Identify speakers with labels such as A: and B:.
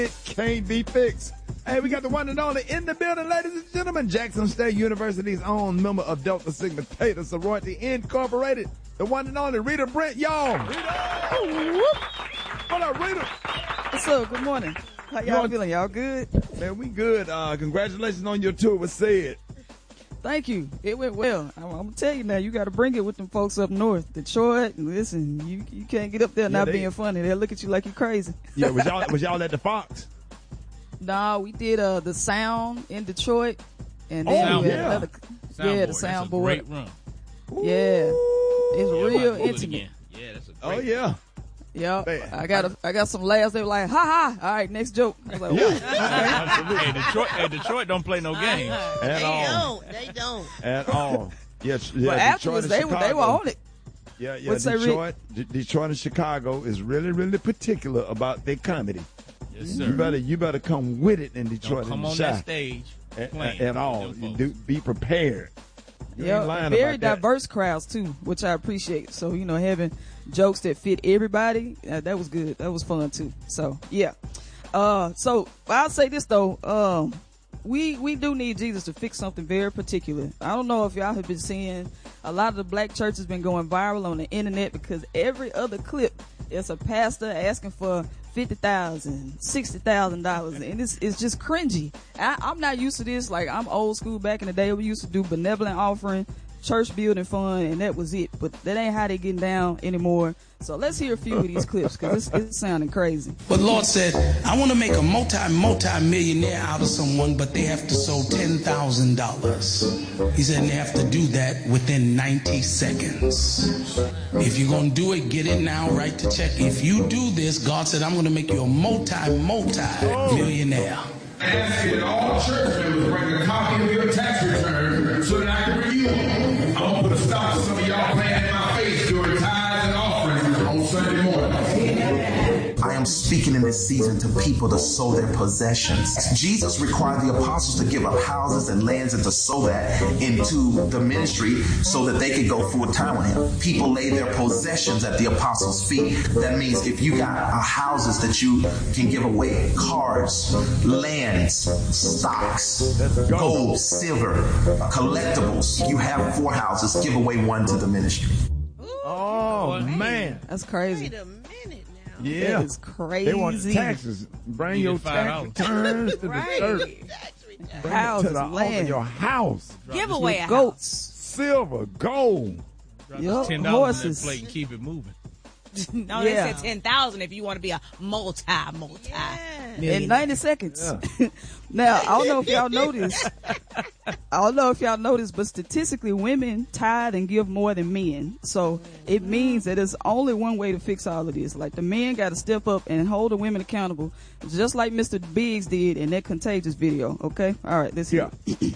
A: It can't be fixed. Hey, we got the one and only in the building, ladies and gentlemen. Jackson State University's own member of Delta Sigma Theta Sorority Incorporated. The one and only Rita Brent, y'all. Rita! What up, Rita?
B: What's up? Good morning. How y'all feeling? Y'all good?
A: Man, we good. Congratulations on your tour with Said.
B: Thank you. It went well. I'm gonna tell you now, you gotta bring it with them folks up north. Detroit, listen, you can't get up there not being funny. They'll look at you like you're crazy.
A: Yeah, was y'all at the Fox?
B: Nah, we did the Sound in Detroit, and then we had another.
C: Soundboard.
B: The Soundboard.
C: Great run.
B: Yeah, it's real intimate.
C: Yeah, that's a great.
A: Oh yeah.
B: Yeah, I got some laughs. They were like, "Ha ha!" All right, next joke. I was like,
C: Hey, Detroit don't play no games
A: at all.
D: They don't
A: at all. Yeah,
B: but afterwards they were on it.
A: Yeah. Detroit and Chicago is really, really particular about their comedy.
C: Yes, sir.
A: You better come with it in Detroit.
C: Don't come on that stage
A: at all. Be prepared.
B: Yeah, very diverse crowds too, which I appreciate. So having jokes that fit everybody, that was good. That was fun too. So yeah. So I'll say this though, we do need Jesus to fix something very particular. I don't know if y'all have been seeing a lot of the black churches been going viral on the internet because every other clip is a pastor asking for $50,000, $60,000, and it's just cringy. I'm not used to this. Like, I'm old school. Back in the day, we used to do benevolent offering, church building fund, and that was it. But that ain't how they getting down anymore. So let's hear a few of these clips because it's sounding crazy.
E: But Lord said, I want to make a multi-millionaire out of someone, but they have to sow $10,000. He said, and they have to do that within 90 seconds. If you're going to do it, get it now, write the check. If you do this, God said, I'm going to make you a multi-millionaire.
F: Ask that all church members bring a copy of your tax return so that I can review them. I'm going to put a stop to some of y'all playing in my face during tithes and offerings on Sunday morning.
G: I am speaking in this season to people to sow their possessions. Jesus required the apostles to give up houses and lands and to sow that into the ministry so that they could go full time with him. People lay their possessions at the apostles' feet. That means if you got houses that you can give away, cars, lands, stocks, gold, silver, collectibles, you have 4 houses, give away 1 to the ministry.
A: Oh, man.
B: That's crazy.
D: Wait a minute now.
A: Yeah.
B: That is crazy.
A: They want taxes. Bring your tax returns to the church.
B: Houses,
A: land. Your house.
D: Give away a
B: goats.
A: Silver, gold.
B: Yup,
C: $10
B: horses.
C: on that plate and keep it moving.
D: No, they said 10,000 if you want to be a multi.
B: In 90 seconds. Yeah. Now, I don't know if y'all noticed, but statistically women tithe and give more than men. So it means that there's only one way to fix all of this. Like, the men got to step up and hold the women accountable, just like Mr. Biggs did in that Contagious video. Okay? All right, let's hear it.